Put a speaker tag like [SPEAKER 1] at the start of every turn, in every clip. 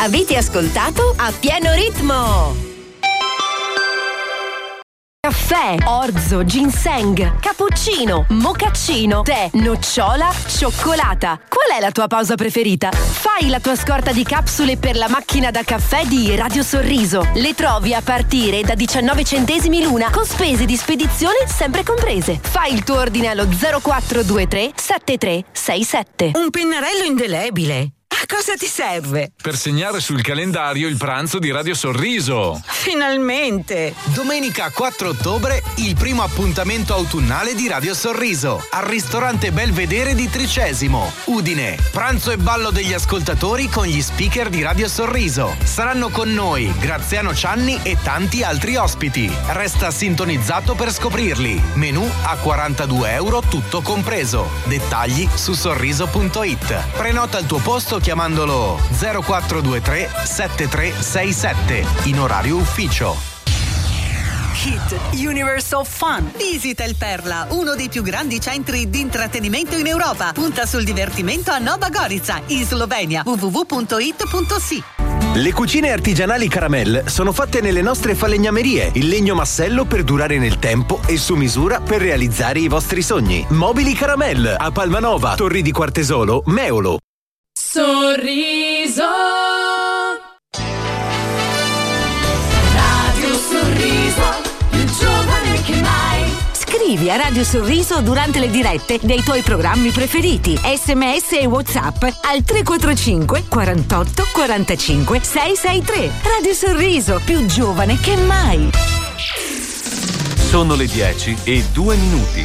[SPEAKER 1] Avete ascoltato A Pieno Ritmo. Caffè, orzo, ginseng, cappuccino, mocaccino, tè, nocciola, cioccolata. Qual è la tua pausa preferita? Fai la tua scorta di capsule per la macchina da caffè di Radio Sorriso. Le trovi a partire da 19 centesimi l'una, con spese di spedizione sempre comprese. Fai il tuo ordine allo 0423 7367.
[SPEAKER 2] Un pennarello indelebile. A cosa ti serve?
[SPEAKER 3] Per segnare sul calendario il pranzo di Radio Sorriso.
[SPEAKER 2] Finalmente!
[SPEAKER 4] Domenica 4 ottobre il primo appuntamento autunnale di Radio Sorriso al ristorante Belvedere di Tricesimo, Udine. Pranzo e ballo degli ascoltatori con gli speaker di Radio Sorriso. Saranno con noi Graziano Cianni e tanti altri ospiti. Resta sintonizzato per scoprirli. Menù a €42 tutto compreso. Dettagli su sorriso.it. Prenota il tuo posto chiamandolo 0423 7367 in orario ufficio.
[SPEAKER 5] Hit Universal Fun. Visita il Perla, uno dei più grandi centri di intrattenimento in Europa. Punta sul divertimento a Nova Gorica, in Slovenia. www.it.si.
[SPEAKER 6] Le cucine artigianali Caramel sono fatte nelle nostre falegnamerie, il legno massello per durare nel tempo e su misura per realizzare i vostri sogni. Mobili Caramel a Palmanova, Torri di Quartesolo, Meolo.
[SPEAKER 7] Sorriso, Radio Sorriso, più giovane che mai.
[SPEAKER 1] Scrivi a Radio Sorriso durante le dirette dei tuoi programmi preferiti. SMS e WhatsApp al 345 48 45 663. Radio Sorriso, più giovane che mai.
[SPEAKER 8] Sono le 10:02.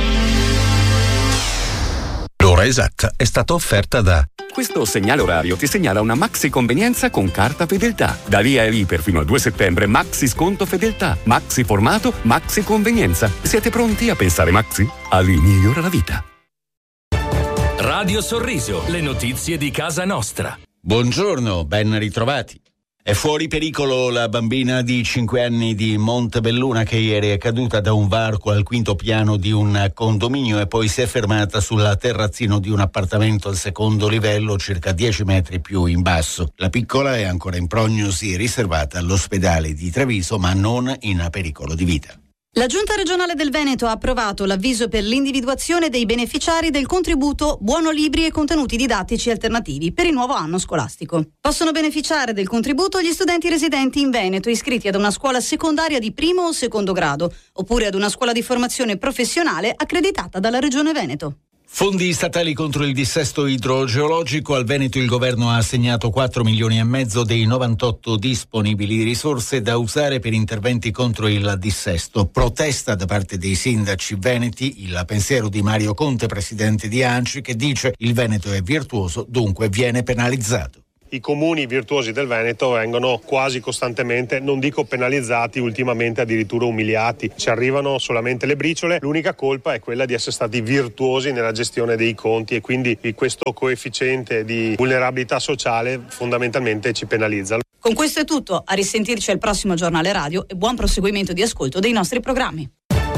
[SPEAKER 8] L'ora esatta è stata offerta da...
[SPEAKER 9] Questo segnale orario ti segnala una maxi convenienza con carta fedeltà. Da lì a Liper fino al 2 settembre, maxi sconto fedeltà, maxi formato, maxi convenienza. Siete pronti a pensare maxi? Ali migliora la vita.
[SPEAKER 10] Radio Sorriso, le notizie di casa nostra.
[SPEAKER 11] Buongiorno, ben ritrovati. È fuori pericolo la bambina di 5 anni di Montebelluna che ieri è caduta da un varco al quinto piano di un condominio e poi si è fermata sul terrazzino di un appartamento al secondo livello, circa 10 metri più in basso. La piccola è ancora in prognosi riservata all'ospedale di Treviso, ma non in pericolo di vita.
[SPEAKER 12] La Giunta regionale del Veneto ha approvato l'avviso per l'individuazione dei beneficiari del contributo Buono Libri e Contenuti Didattici Alternativi per il nuovo anno scolastico. Possono beneficiare del contributo gli studenti residenti in Veneto iscritti ad una scuola secondaria di primo o secondo grado, oppure ad una scuola di formazione professionale accreditata dalla Regione Veneto.
[SPEAKER 11] Fondi statali contro il dissesto idrogeologico. Al Veneto il governo ha assegnato 4,5 milioni dei 98 disponibili, risorse da usare per interventi contro il dissesto. Protesta da parte dei sindaci veneti, il pensiero di Mario Conte, presidente di ANCI, che dice il Veneto è virtuoso, dunque viene penalizzato.
[SPEAKER 13] I comuni virtuosi del Veneto vengono quasi costantemente, non dico penalizzati, ultimamente addirittura umiliati. Ci arrivano solamente le briciole, l'unica colpa è quella di essere stati virtuosi nella gestione dei conti e quindi questo coefficiente di vulnerabilità sociale fondamentalmente ci penalizza.
[SPEAKER 12] Con questo è tutto, a risentirci al prossimo giornale radio e buon proseguimento di ascolto dei nostri programmi.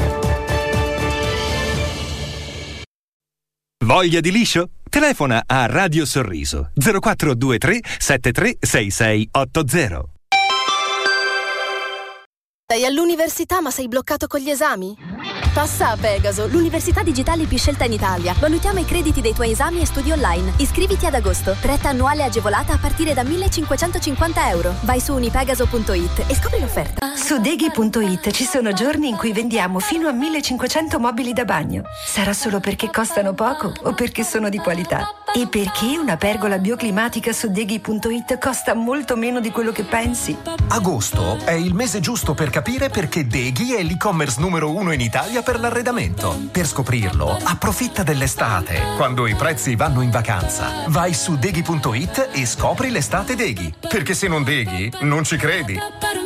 [SPEAKER 8] Voglia di liscio? Telefona a Radio Sorriso 0423 736680.
[SPEAKER 14] Sei all'università ma sei bloccato con gli esami? Passa a Pegaso, l'università digitale più scelta in Italia. Valutiamo i crediti dei tuoi esami e studi online. Iscriviti ad agosto. Retta annuale agevolata a partire da €1.550. Vai su unipegaso.it e scopri l'offerta.
[SPEAKER 15] Su Deghi.it ci sono giorni in cui vendiamo fino a 1.500 mobili da bagno. Sarà solo perché costano poco o perché sono di qualità? E perché una pergola bioclimatica su Deghi.it costa molto meno di quello che pensi?
[SPEAKER 16] Agosto è il mese giusto per capire perché Deghi è l'e-commerce numero 1 in Italia per l'arredamento. Per scoprirlo, approfitta dell'estate, quando i prezzi vanno in vacanza. Vai su Deghi.it e scopri l'estate Deghi. Perché se non Deghi, non ci credi.